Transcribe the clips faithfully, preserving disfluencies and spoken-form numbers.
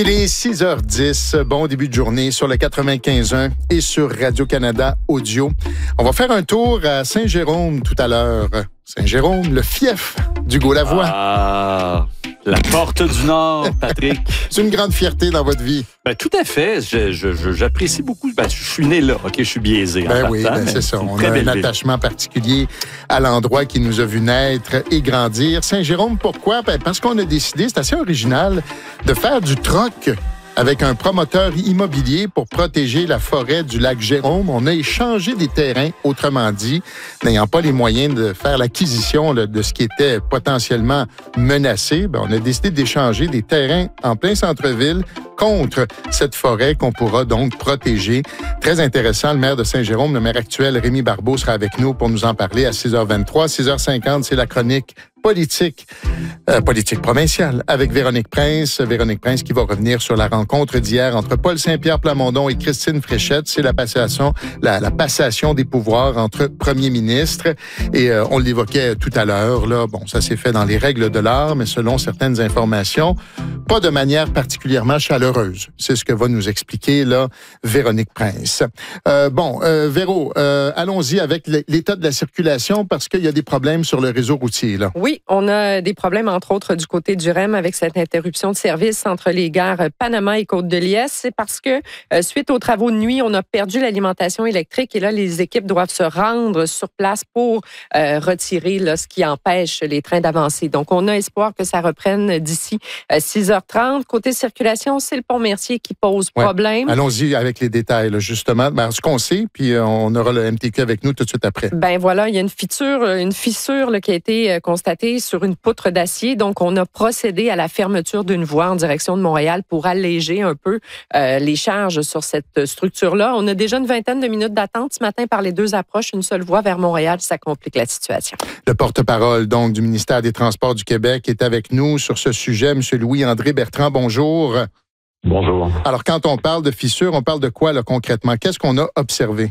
Il est six heures dix, bon début de journée sur le quatre-vingt-quinze point un et sur Radio-Canada Audio. On va faire un tour à Saint-Jérôme tout à l'heure. Saint-Jérôme, le fief d'Hugo Lavoie. Ah, la porte du Nord, Patrick. C'est une grande fierté dans votre vie. Ben, tout à fait. Je, je, je, j'apprécie beaucoup. Ben, je suis né là. OK, je suis biaisé. Ben en oui, partant, ben c'est ça. On a un ville. attachement particulier à l'endroit qui nous a vu naître et grandir. Saint-Jérôme, pourquoi? Ben parce qu'on a décidé, c'est assez original, de faire du troc avec un promoteur immobilier pour protéger la forêt du lac Jérôme. On a échangé des terrains, autrement dit, n'ayant pas les moyens de faire l'acquisition là, de ce qui était potentiellement menacé. Ben, on a décidé d'échanger des terrains en plein centre-ville contre cette forêt qu'on pourra donc protéger. Très intéressant. Le maire de Saint-Jérôme, le maire actuel, Rémi Barbeau, sera avec nous pour nous en parler à six heures vingt-trois. six heures cinquante, c'est la chronique politique, euh, politique provinciale avec Véronique Prince. Véronique Prince qui va revenir sur la rencontre d'hier entre Paul Saint-Pierre Plamondon et Christine Fréchette. C'est la passation, la, la passation des pouvoirs entre premiers ministres. Et euh, on l'évoquait tout à l'heure, là. Bon, ça s'est fait dans les règles de l'art, mais selon certaines informations, pas de manière particulièrement chaleureuse. C'est ce que va nous expliquer, là, Véronique Prince. Euh, bon, euh, Véro, euh, allons-y avec l'état de la circulation parce qu'il y a des problèmes sur le réseau routier, là. Oui. Oui, on a des problèmes, entre autres, du côté du R E M avec cette interruption de service entre les gares Panama et Côte-de-Liesse. C'est parce que, euh, suite aux travaux de nuit, on a perdu l'alimentation électrique et là, les équipes doivent se rendre sur place pour euh, retirer là, ce qui empêche les trains d'avancer. Donc, on a espoir que ça reprenne d'ici euh, six heures trente. Côté circulation, c'est le pont Mercier qui pose ouais. problème. Allons-y avec les détails, là, justement. Ben, ce qu'on sait, puis euh, on aura le M T Q avec nous tout de suite après. Ben voilà, il y a une fissure, une fissure là, qui a été constatée sur une poutre d'acier. Donc, on a procédé à la fermeture d'une voie en direction de Montréal pour alléger un peu euh, les charges sur cette structure-là. On a déjà une vingtaine de minutes d'attente ce matin par les deux approches. Une seule voie vers Montréal, ça complique la situation. Le porte-parole donc du ministère des Transports du Québec est avec nous sur ce sujet. M. Louis-André Bertrand, bonjour. Bonjour. Alors, quand on parle de fissure, on parle de quoi là, concrètement? Qu'est-ce qu'on a observé?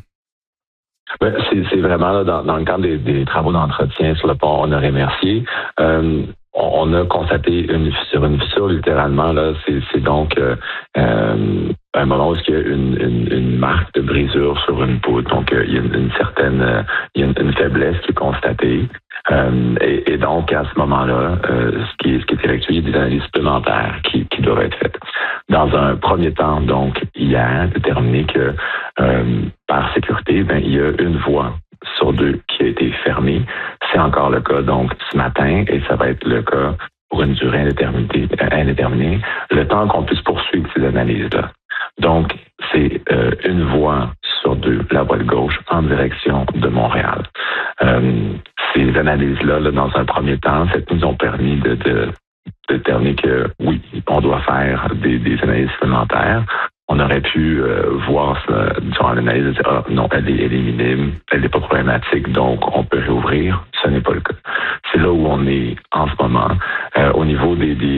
Ben, c'est, c'est vraiment là, dans, dans le cadre des, des travaux d'entretien sur le pont Honoré-Mercier. Euh, on, on a constaté une fissure, une fissure littéralement. Là, c'est, c'est donc euh, euh, un moment où il y a une, une, une marque de brisure sur une poutre. Donc, euh, il y a une, une certaine, euh, il y a une, une faiblesse qui est constatée. Euh, et, et donc, à ce moment-là, euh, ce qui est, ce qui est effectué, il y a des analyses supplémentaires qui, qui doivent être faites. Dans un premier temps, donc, hier, déterminé que euh, par sécurité, ben, il y a une voie sur deux qui a été fermée. C'est encore le cas, donc, ce matin, et ça va être le cas pour une durée indéterminée, indéterminée le temps qu'on puisse poursuivre ces analyses-là. Donc, c'est euh, une voie sur deux, la voie de gauche, en direction de Montréal. Euh, ces analyses-là, là, dans un premier temps, ça nous ont permis de, de, de déterminer que, oui, on doit faire des, des analyses supplémentaires. On aurait pu euh, voir ça durant l'analyse et dire, ah, non, elle est, elle est minime, elle n'est pas problématique, donc on peut réouvrir. Ce n'est pas le cas. C'est là où on est en ce moment. Euh, au niveau des, des